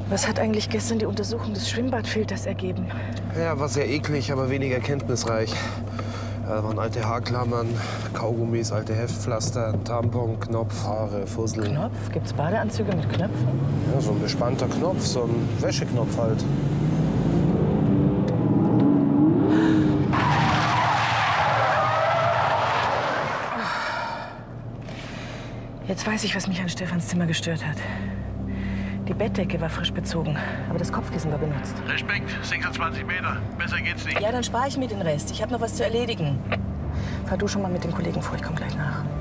Was hat eigentlich gestern die Untersuchung des Schwimmbadfilters ergeben? Ja, war sehr eklig, aber weniger erkenntnisreich. Da waren alte Haarklammern, Kaugummis, alte Heftpflaster, ein Tampon, Knopf, Haare, Fussel. Knopf? Gibt's Badeanzüge mit Knöpfen? Ja, so ein bespannter Knopf, so ein Wäscheknopf halt. Jetzt weiß ich, was mich an Stefans Zimmer gestört hat. Die Bettdecke war frisch bezogen, aber das Kopfkissen war benutzt. Respekt, 26 Meter. Besser geht's nicht. Ja, dann spare ich mir den Rest. Ich habe noch was zu erledigen. Fahr du schon mal mit den Kollegen vor, ich komme gleich nach.